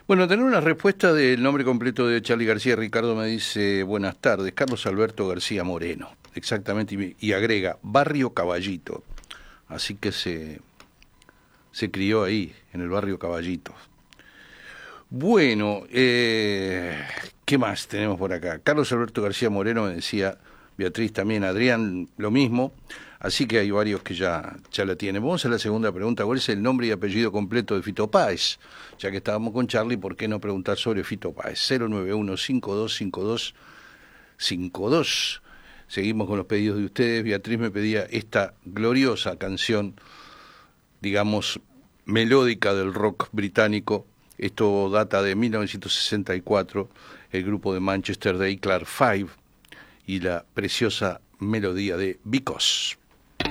Bueno, tener una respuesta del nombre completo de Charly García. Ricardo me dice, buenas tardes, Carlos Alberto García Moreno, exactamente, y agrega, Barrio Caballito. Así que se crió ahí, en el Barrio Caballito. Bueno, ¿qué más tenemos por acá? Carlos Alberto García Moreno me decía, Beatriz también, Adrián, lo mismo. Así que hay varios que ya la tienen. Vamos a la segunda pregunta. ¿Cuál es el nombre y apellido completo de Fito Páez? Ya que estábamos con Charly, ¿por qué no preguntar sobre Fito Páez? 091-525252. Seguimos con los pedidos de ustedes. Beatriz me pedía esta gloriosa canción, digamos, melódica del rock británico. Esto data de 1964, el grupo de Manchester de Clark Five y la preciosa melodía de Because.